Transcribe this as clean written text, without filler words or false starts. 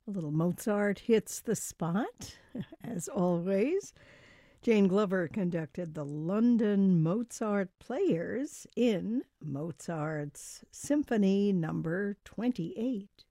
A little Mozart hits the spot, as always. Jane Glover conducted the London Mozart Players in Mozart's Symphony Number 28.